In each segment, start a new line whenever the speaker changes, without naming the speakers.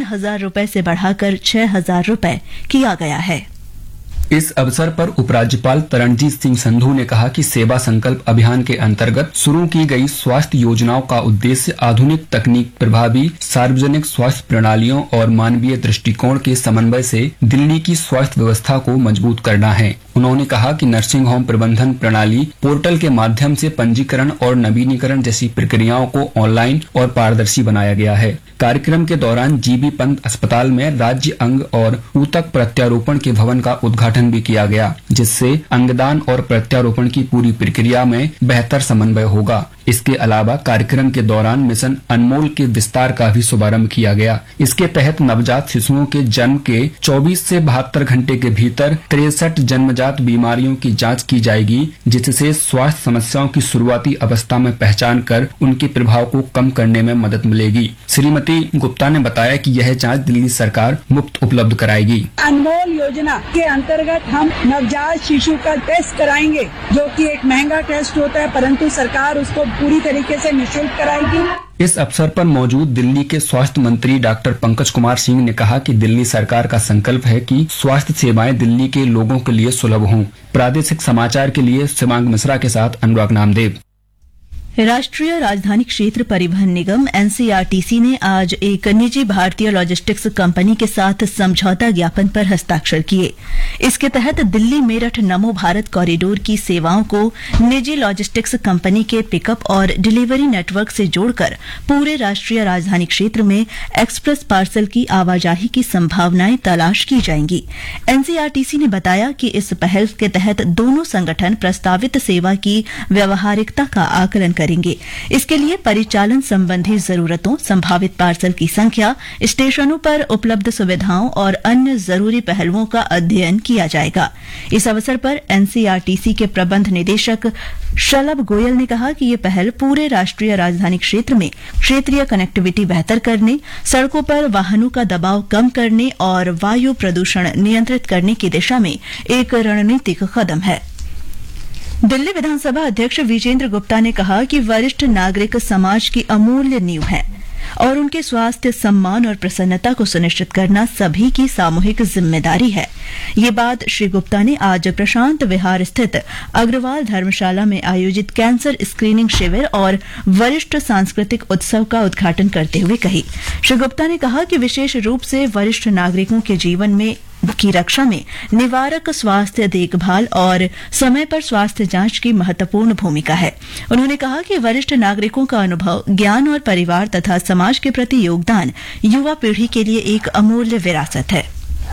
3,000 रुपए से बढ़ाकर 6,000 रुपए किया गया है।
इस अवसर पर उपराज्यपाल तरणजीत सिंह संधू ने कहा कि सेवा संकल्प अभियान के अंतर्गत शुरू की गई स्वास्थ्य योजनाओं का उद्देश्य आधुनिक तकनीक, प्रभावी सार्वजनिक स्वास्थ्य प्रणालियों और मानवीय दृष्टिकोण के समन्वय से दिल्ली की स्वास्थ्य व्यवस्था को मजबूत करना है। उन्होंने कहा कि नर्सिंग होम प्रबंधन प्रणाली पोर्टल के माध्यम से पंजीकरण और नवीनीकरण जैसी प्रक्रियाओं को ऑनलाइन और पारदर्शी बनाया गया है। कार्यक्रम के दौरान जीबी पंत अस्पताल में राज्य अंग और ऊतक प्रत्यारोपण के भवन का उद्घाटन भी किया गया, जिससे अंगदान और प्रत्यारोपण की पूरी प्रक्रिया में बेहतर समन्वय होगा। इसके अलावा कार्यक्रम के दौरान मिशन अनमोल के विस्तार का भी शुभारंभ किया गया। इसके तहत नवजात शिशुओं के जन्म के 24 से 72 घंटे के भीतर 63 जन्मजात बीमारियों की जांच की जाएगी, जिससे स्वास्थ्य समस्याओं की शुरुआती अवस्था में पहचान कर उनके प्रभाव को कम करने में मदद मिलेगी। श्रीमती गुप्ता ने बताया कि यह जांच दिल्ली सरकार मुफ्त उपलब्ध कराएगी।
अनमोल योजना के अंतर्गत हम नवजात शिशु का टेस्ट कराएंगे, जो कि एक महंगा टेस्ट होता है, परंतु सरकार उसको पूरी तरीके से निःशुल्क कराएगी।
इस अवसर पर मौजूद दिल्ली के स्वास्थ्य मंत्री डॉक्टर पंकज कुमार सिंह ने कहा कि दिल्ली सरकार का संकल्प है कि स्वास्थ्य सेवाएं दिल्ली के लोगों के लिए सुलभ हों। प्रादेशिक समाचार के लिए शिवांग मिश्रा के साथ अनुराग नामदेव।
राष्ट्रीय राजधानी क्षेत्र परिवहन निगम एनसीआरटीसी ने आज एक निजी भारतीय लॉजिस्टिक्स कंपनी के साथ समझौता ज्ञापन पर हस्ताक्षर किए। इसके तहत दिल्ली मेरठ नमो भारत कॉरिडोर की सेवाओं को निजी लॉजिस्टिक्स कंपनी के पिकअप और डिलीवरी नेटवर्क से जोड़कर पूरे राष्ट्रीय राजधानी क्षेत्र में एक्सप्रेस पार्सल की आवाजाही की संभावनाएं तलाश की जाएंगी। एनसीआरटीसी ने बताया कि इस पहल के तहत दोनों संगठन प्रस्तावित सेवा की व्यावहारिकता का आकलन करेंगे। इसके लिए परिचालन संबंधी जरूरतों, संभावित पार्सल की संख्या, स्टेशनों पर उपलब्ध सुविधाओं और अन्य जरूरी पहलुओं का अध्ययन किया जाएगा। इस अवसर पर एनसीआरटीसी के प्रबंध निदेशक शलभ गोयल ने कहा कि ये पहल पूरे राष्ट्रीय राजधानी क्षेत्र में क्षेत्रीय कनेक्टिविटी बेहतर करने, सड़कों पर वाहनों का दबाव कम करने और वायु प्रदूषण नियंत्रित करने की दिशा में एक रणनीतिक कदम है। दिल्ली विधानसभा अध्यक्ष विजेंद्र गुप्ता ने कहा कि वरिष्ठ नागरिक समाज की अमूल्य नींव है और उनके स्वास्थ्य, सम्मान और प्रसन्नता को सुनिश्चित करना सभी की सामूहिक जिम्मेदारी है। ये बात श्री गुप्ता ने आज प्रशांत विहार स्थित अग्रवाल धर्मशाला में आयोजित कैंसर स्क्रीनिंग शिविर और वरिष्ठ सांस्कृतिक उत्सव का उद्घाटन करते हुए कही। श्री गुप्ता ने कहा कि विशेष रूप से वरिष्ठ नागरिकों के जीवन में की रक्षा में निवारक स्वास्थ्य देखभाल और समय पर स्वास्थ्य जांच की महत्वपूर्ण भूमिका है। उन्होंने कहा कि वरिष्ठ नागरिकों का अनुभव, ज्ञान और परिवार तथा समाज के प्रति योगदान युवा पीढ़ी के लिए एक अमूल्य विरासत है।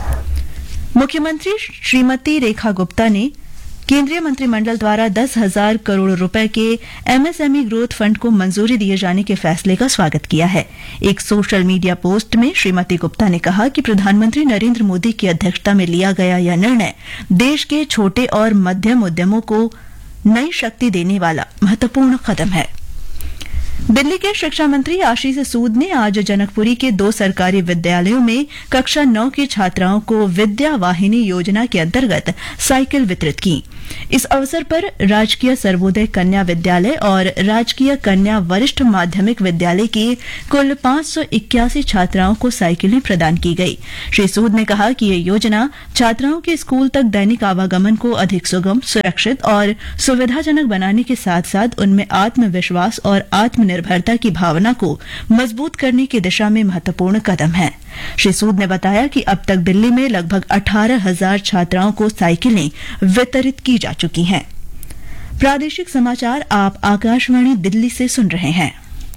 मुख्यमंत्री श्रीमती रेखा गुप्ता ने केंद्रीय मंत्रिमंडल द्वारा 10,000 करोड़ रुपए के एमएसएमई ग्रोथ फंड को मंजूरी दिए जाने के फैसले का स्वागत किया है। एक सोशल मीडिया पोस्ट में श्रीमती गुप्ता ने कहा कि प्रधानमंत्री नरेंद्र मोदी की अध्यक्षता में लिया गया यह निर्णय देश के छोटे और मध्यम उद्यमों को नई शक्ति देने वाला महत्वपूर्ण कदम है। दिल्ली के शिक्षा मंत्री आशीष सूद ने आज जनकपुरी के 2 सरकारी विद्यालयों में कक्षा 9 की छात्राओं को विद्या वाहिनी योजना के अंतर्गत साइकिल वितरित की। इस अवसर पर राजकीय सर्वोदय कन्या विद्यालय और राजकीय कन्या वरिष्ठ माध्यमिक विद्यालय की कुल 581 छात्राओं को साइकिलें प्रदान की गई। श्री सूद ने कहा कि ये योजना छात्राओं के स्कूल तक दैनिक आवागमन को अधिक सुगम, सुरक्षित और सुविधाजनक बनाने के साथ साथ उनमें आत्मविश्वास और आत्मनिर्भरता की भावना को मजबूत करने की दिशा में महत्वपूर्ण कदम है। श्री सूद ने बताया कि अब तक दिल्ली में लगभग 18,000 छात्राओं को साइकिलें वितरित की जा चुकी हैं। प्रादेशिक समाचार आप आकाशवाणी दिल्ली से सुन रहे हैं।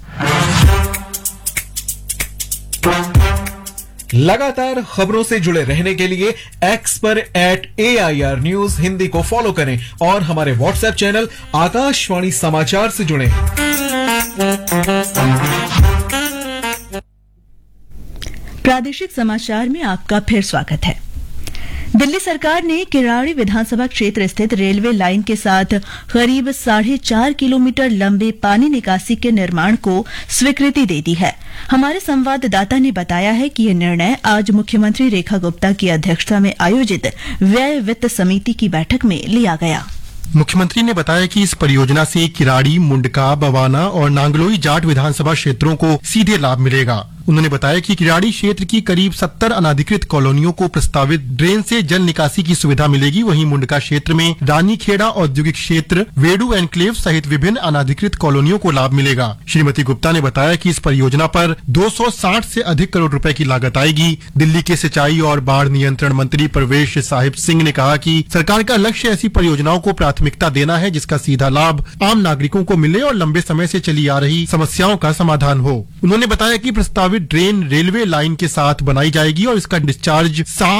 लगातार खबरों से जुड़े रहने के लिए एक्स पर @AIR न्यूज हिंदी को फॉलो करें और हमारे व्हाट्सएप चैनल आकाशवाणी समाचार से जुड़ें।
प्रादेशिक समाचार में आपका फिर स्वागत है। दिल्ली सरकार ने किराड़ी विधानसभा क्षेत्र स्थित रेलवे लाइन के साथ करीब 4.5 किलोमीटर लंबे पानी निकासी के निर्माण को स्वीकृति दे दी है। हमारे संवाददाता ने बताया है कि यह निर्णय आज मुख्यमंत्री रेखा गुप्ता की अध्यक्षता में आयोजित व्यय वित्त समिति की बैठक में लिया गया।
मुख्यमंत्री ने बताया कि इस परियोजना से किराड़ी, मुंडका, बवाना और नांगलोई जाट विधानसभा क्षेत्रों को सीधे लाभ मिलेगा। उन्होंने बताया कि किराड़ी क्षेत्र की करीब 70 अनाधिकृत कॉलोनियों को प्रस्तावित ड्रेन से जल निकासी की सुविधा मिलेगी। वहीं मुंडका क्षेत्र में रानीखेड़ा औद्योगिक क्षेत्र, वेडू एनक्लेव सहित विभिन्न अनाधिकृत कॉलोनियों को लाभ मिलेगा। श्रीमती गुप्ता ने बताया कि इस परियोजना पर 260 से अधिक करोड़ रुपए की लागत आएगी। दिल्ली के सिंचाई और बाढ़ नियंत्रण मंत्री परवेश साहिब सिंह ने कहा कि सरकार का लक्ष्य ऐसी परियोजनाओं को प्राथमिकता देना है जिसका सीधा लाभ आम नागरिकों को मिले और लंबे समय से चली आ रही समस्याओं का समाधान हो। उन्होंने बताया कि प्रस्तावित ड्रेन रेलवे लाइन के साथ बनाई जाएगी और इसका डिस्चार्ज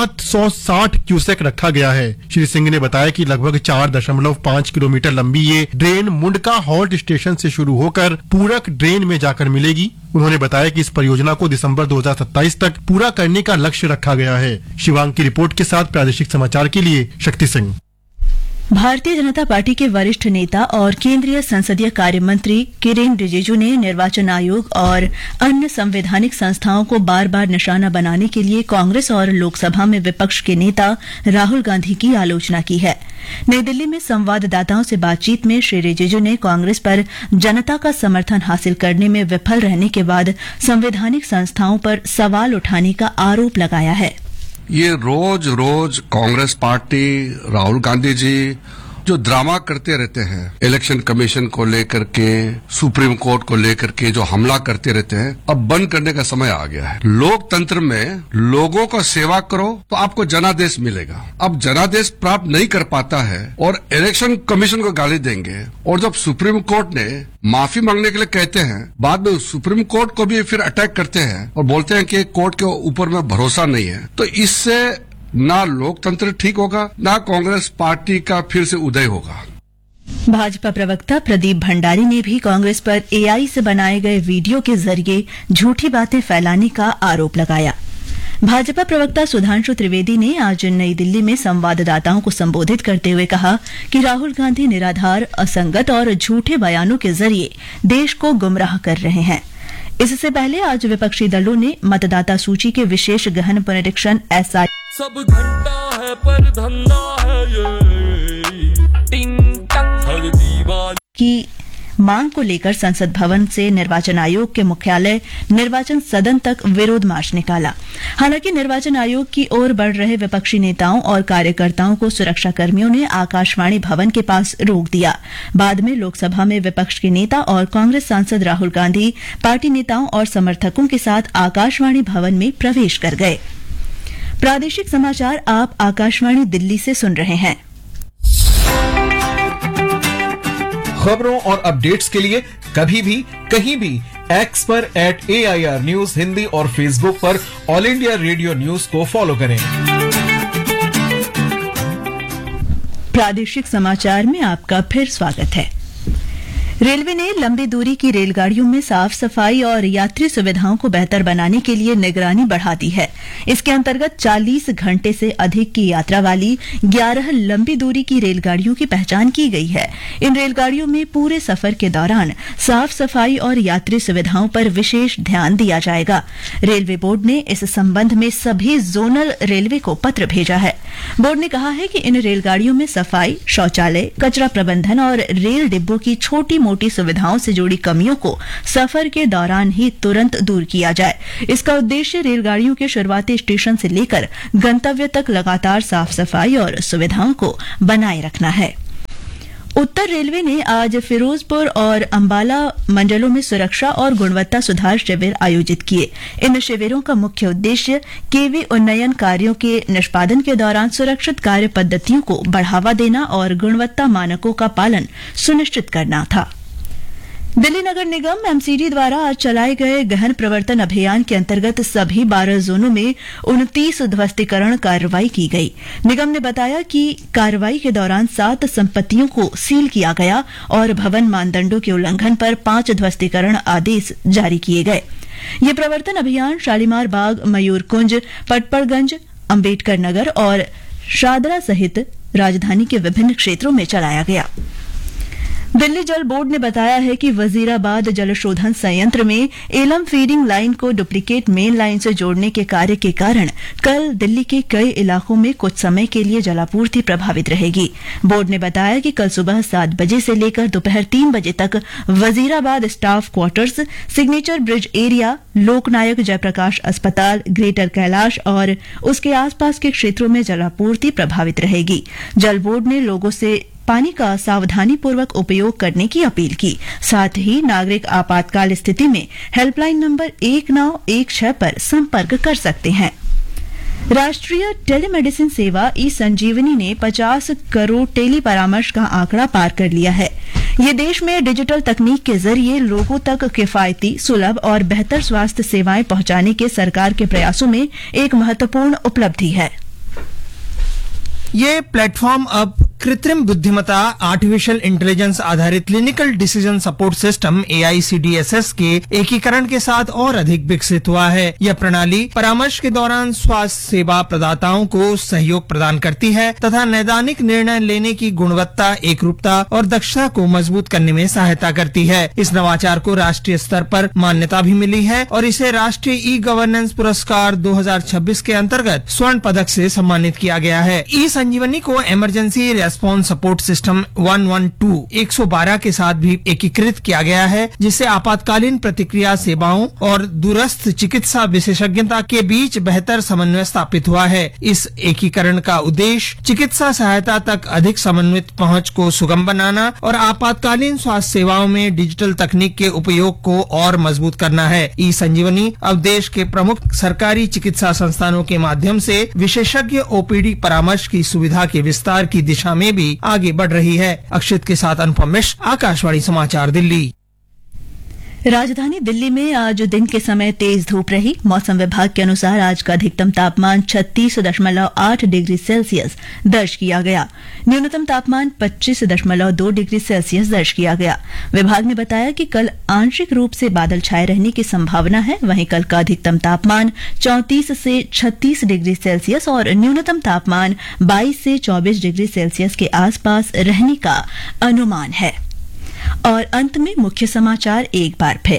760 क्यूसेक रखा गया है। श्री सिंह ने बताया कि लगभग 4.5 किलोमीटर लंबी ये ड्रेन मुंडका हॉल्ट स्टेशन से शुरू होकर पूरक ड्रेन में जाकर मिलेगी। उन्होंने बताया कि इस परियोजना को दिसंबर 2027 तक पूरा करने का लक्ष्य रखा गया है। शिवांग की रिपोर्ट के साथ प्रादेशिक समाचार के लिए शक्ति सिंह।
भारतीय जनता पार्टी के वरिष्ठ नेता और केंद्रीय संसदीय कार्य मंत्री किरेन रिजिजू ने निर्वाचन आयोग और अन्य संवैधानिक संस्थाओं को बार बार निशाना बनाने के लिए कांग्रेस और लोकसभा में विपक्ष के नेता राहुल गांधी की आलोचना की है। नई दिल्ली में संवाददाताओं से बातचीत में श्री रिजिजू ने कांग्रेस पर जनता का समर्थन हासिल करने में विफल रहने के बाद संवैधानिक संस्थाओं पर सवाल उठाने का आरोप लगाया है।
ये रोज रोज कांग्रेस पार्टी, राहुल गांधी जी जो ड्रामा करते रहते हैं, इलेक्शन कमीशन को लेकर के, सुप्रीम कोर्ट को लेकर के जो हमला करते रहते हैं, अब बंद करने का समय आ गया है। लोकतंत्र में लोगों का सेवा करो तो आपको जनादेश मिलेगा। अब जनादेश प्राप्त नहीं कर पाता है और इलेक्शन कमीशन को गाली देंगे, और जब सुप्रीम कोर्ट ने माफी मांगने के लिए कहते हैं, बाद में सुप्रीम कोर्ट को भी फिर अटैक करते हैं और बोलते हैं कि कोर्ट के ऊपर में भरोसा नहीं है, तो इससे ना लोकतंत्र ठीक होगा, ना कांग्रेस पार्टी का फिर से उदय होगा।
भाजपा प्रवक्ता प्रदीप भंडारी ने भी कांग्रेस पर एआई से बनाए गए वीडियो के जरिए झूठी बातें फैलाने का आरोप लगाया। भाजपा प्रवक्ता सुधांशु त्रिवेदी ने आज नई दिल्ली में संवाददाताओं को संबोधित करते हुए कहा कि राहुल गांधी निराधार, असंगत और झूठे बयानों के जरिए देश को गुमराह कर रहे हैं। इससे पहले आज विपक्षी दलों ने मतदाता सूची के विशेष गहन पुनरीक्षण एसआई
सब घंटा है पर धंधा है ये टिंग टंग हर दीवार
की मांग को लेकर संसद भवन से निर्वाचन आयोग के मुख्यालय निर्वाचन सदन तक विरोध मार्च निकाला। हालांकि निर्वाचन आयोग की ओर बढ़ रहे विपक्षी नेताओं और कार्यकर्ताओं को सुरक्षा कर्मियों ने आकाशवाणी भवन के पास रोक दिया। बाद में लोकसभा में विपक्ष के नेता और कांग्रेस सांसद राहुल गांधी पार्टी नेताओं और समर्थकों के साथ आकाशवाणी भवन में प्रवेश कर गए। प्रादेशिक समाचार आप आकाशवाणी दिल्ली से सुन रहे हैं।
खबरों और अपडेट्स के लिए कभी भी कहीं भी एक्स पर @AIR न्यूज हिंदी और फेसबुक पर ऑल इंडिया रेडियो न्यूज को फॉलो करें।
प्रादेशिक समाचार में आपका फिर स्वागत है। रेलवे ने लंबी दूरी की रेलगाड़ियों में साफ सफाई और यात्री सुविधाओं को बेहतर बनाने के लिए निगरानी बढ़ा दी है। इसके अंतर्गत 40 घंटे से अधिक की यात्रा वाली 11 लंबी दूरी की रेलगाड़ियों की पहचान की गई है। इन रेलगाड़ियों में पूरे सफर के दौरान साफ सफाई और यात्री सुविधाओं पर विशेष ध्यान दिया जाएगा। रेलवे बोर्ड ने इस संबंध में सभी जोनल रेलवे को पत्र भेजा है। बोर्ड ने कहा है कि इन रेलगाड़ियों में सफाई, शौचालय, कचरा प्रबंधन और रेल डिब्बों की छोटी मोटी सुविधाओं से जुड़ी कमियों को सफर के दौरान ही तुरंत दूर किया जाए। इसका उद्देश्य रेलगाड़ियों के शुरुआती स्टेशन से लेकर गंतव्य तक लगातार साफ सफाई और सुविधाओं को बनाए रखना है। उत्तर रेलवे ने आज फिरोजपुर और अंबाला मंडलों में सुरक्षा और गुणवत्ता सुधार शिविर आयोजित किए। इन शिविरों का मुख्य उद्देश्य केवी उन्नयन कार्यों के निष्पादन के दौरान सुरक्षित कार्य पद्धतियों को बढ़ावा देना और गुणवत्ता मानकों का पालन सुनिश्चित करना था। दिल्ली नगर निगम एमसीडी द्वारा आज चलाए गए गहन प्रवर्तन अभियान के अंतर्गत सभी 12 जोनों में 29 ध्वस्तीकरण कार्रवाई की गई। निगम ने बताया कि कार्रवाई के दौरान 7 संपत्तियों को सील किया गया और भवन मानदंडों के उल्लंघन पर 5 ध्वस्तीकरण आदेश जारी किए गए। ये प्रवर्तन अभियान शालीमार बाग, मयूरकुंज, पटपड़गंज, अंबेडकर नगर और शादरा सहित राजधानी के विभिन्न क्षेत्रों में चलाया गया। दिल्ली जल बोर्ड ने बताया है कि वजीराबाद जल शोधन संयंत्र में एलम फीडिंग लाइन को डुप्लीकेट मेन लाइन से जोड़ने के कार्य के कारण कल दिल्ली के कई इलाकों में कुछ समय के लिए जलापूर्ति प्रभावित रहेगी। बोर्ड ने बताया कि कल सुबह 7 बजे से लेकर दोपहर 3 बजे तक Wazirabad staff quarters, signature bridge area, लोकनायक जयप्रकाश अस्पताल, ग्रेटर कैलाश और उसके आसपास के क्षेत्रों में जलापूर्ति प्रभावित रहेगी। जल बोर्ड ने लोगों से पानी का सावधानीपूर्वक उपयोग करने की अपील की। साथ ही नागरिक आपातकाल स्थिति में हेल्पलाइन नंबर 1916 पर संपर्क कर सकते हैं। राष्ट्रीय टेलीमेडिसिन सेवा ई संजीवनी ने 50 करोड़ टेली परामर्श का आंकड़ा पार कर लिया है। ये देश में डिजिटल तकनीक के जरिए लोगों तक किफायती, सुलभ और बेहतर स्वास्थ्य सेवाएं पहुंचाने के सरकार के प्रयासों में एक महत्वपूर्ण उपलब्धि है।
ये प्लेटफॉर्म अब कृत्रिम बुद्धिमत्ता, आर्टिफिशियल इंटेलिजेंस आधारित clinical decision support system AICDSS के एकीकरण के साथ और अधिक विकसित हुआ है। यह प्रणाली परामर्श के दौरान स्वास्थ्य सेवा प्रदाताओं को सहयोग प्रदान करती है तथा नैदानिक निर्णय लेने की गुणवत्ता, एकरूपता और दक्षता को मजबूत करने में सहायता करती है। इस नवाचार को राष्ट्रीय स्तर पर मान्यता भी मिली है और इसे राष्ट्रीय ई गवर्नेंस पुरस्कार 2026 के अंतर्गत स्वर्ण पदक से सम्मानित किया गया है। ई संजीवनी को इमरजेंसी रेस्पॉन्स सपोर्ट सिस्टम 112 के साथ भी एकीकृत किया गया है, जिससे आपातकालीन प्रतिक्रिया सेवाओं और दूरस्थ चिकित्सा विशेषज्ञता के बीच बेहतर समन्वय स्थापित हुआ है। इस एकीकरण का उद्देश्य चिकित्सा सहायता तक अधिक समन्वित पहुंच को सुगम बनाना और आपातकालीन स्वास्थ्य सेवाओं में डिजिटल तकनीक के उपयोग को और मजबूत करना है। ई संजीवनी अब देश के प्रमुख सरकारी चिकित्सा संस्थानों के माध्यम से विशेषज्ञ OPD परामर्श की सुविधा के विस्तार की दिशा में भी आगे बढ़ रही है। अक्षित के साथ अनुपम मिश्र, आकाशवाणी समाचार, दिल्ली।
राजधानी दिल्ली में आज दिन के समय तेज धूप रही। मौसम विभाग के अनुसार आज का अधिकतम तापमान 36.8 डिग्री सेल्सियस दर्ज किया गया। न्यूनतम तापमान 25.2 डिग्री सेल्सियस दर्ज किया गया। विभाग ने बताया कि कल आंशिक रूप से बादल छाए रहने की संभावना है। वहीं कल का अधिकतम तापमान 34 से 36 डिग्री सेल्सियस और न्यूनतम तापमान 22 से 24 डिग्री सेल्सियस के आसपास रहने का अनुमान है। और अंत में मुख्य समाचार एक बार फिर।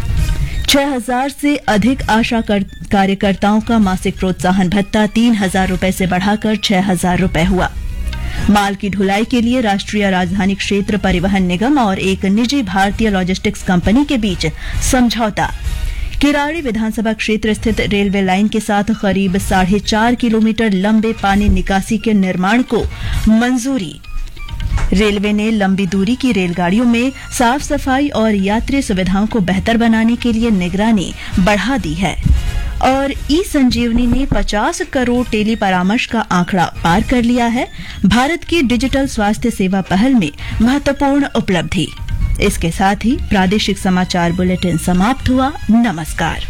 6000 से अधिक आशा कार्यकर्ताओं का मासिक प्रोत्साहन भत्ता 3000 रुपए से बढ़ाकर 6000 रुपए हुआ। माल की ढुलाई के लिए राष्ट्रीय राजधानी क्षेत्र परिवहन निगम और एक निजी भारतीय लॉजिस्टिक्स कंपनी के बीच समझौता। किराड़ी विधानसभा क्षेत्र स्थित रेलवे लाइन के साथ करीब 4.5 किलोमीटर लंबे पानी निकासी के निर्माण को मंजूरी। रेलवे ने लंबी दूरी की रेलगाड़ियों में साफ सफाई और यात्री सुविधाओं को बेहतर बनाने के लिए निगरानी बढ़ा दी है। और ई संजीवनी ने 50 करोड़ टेली परामर्श का आंकड़ा पार कर लिया है। भारत की डिजिटल स्वास्थ्य सेवा पहल में महत्वपूर्ण उपलब्धि। इसके साथ ही प्रादेशिक समाचार बुलेटिन समाप्त हुआ। नमस्कार।